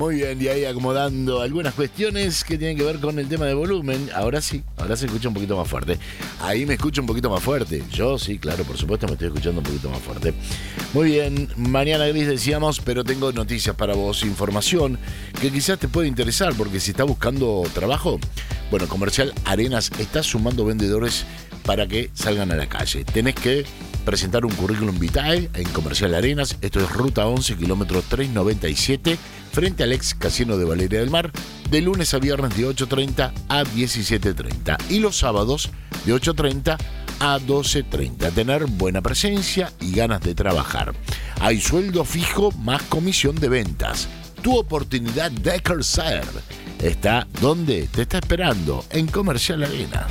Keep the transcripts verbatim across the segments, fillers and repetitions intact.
Muy bien, y ahí acomodando algunas cuestiones que tienen que ver con el tema de volumen. Ahora sí, ahora se escucha un poquito más fuerte. Ahí me escucho un poquito más fuerte. Yo sí, claro, por supuesto me estoy escuchando un poquito más fuerte. Muy bien, mañana gris decíamos, pero tengo noticias para vos, información que quizás te puede interesar, porque si estás buscando trabajo, bueno, Comercial Arenas está sumando vendedores para que salgan a la calle. Tenés que presentar un currículum vitae en Comercial Arenas. Esto es Ruta once, kilómetro trescientos noventa y siete, frente al ex Casino de Valeria del Mar, de lunes a viernes de ocho treinta a diecisiete treinta y los sábados de ocho treinta a doce treinta. Tener buena presencia y ganas de trabajar. Hay sueldo fijo más comisión de ventas. Tu oportunidad de crecer está donde te está esperando, en Comercial Arenas.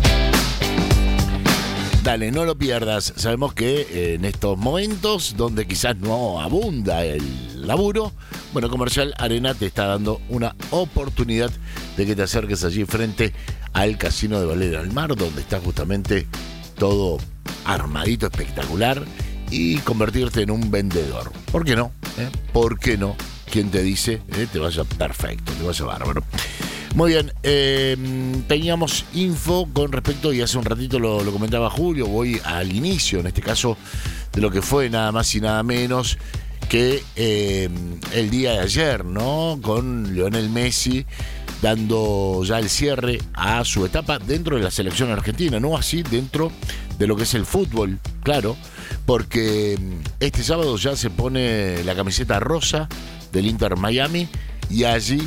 Dale, no lo pierdas. Sabemos que eh, en estos momentos donde quizás no abunda el laburo, bueno, Comercial Arena te está dando una oportunidad de que te acerques allí frente al Casino de Valeria del Mar, donde está justamente todo armadito, espectacular, y convertirte en un vendedor. ¿Por qué no? ¿Eh? ¿Por qué no? ¿Quién te dice? ¿Eh? Te vaya perfecto, te vaya bárbaro. Muy bien, eh, teníamos info con respecto, y hace un ratito lo, lo comentaba Julio, voy al inicio, en este caso, de lo que fue nada más y nada menos que eh, el día de ayer, ¿no? Con Lionel Messi dando ya el cierre a su etapa dentro de la selección argentina, no así dentro de lo que es el fútbol, claro, porque este sábado ya se pone la camiseta rosa del Inter Miami y allí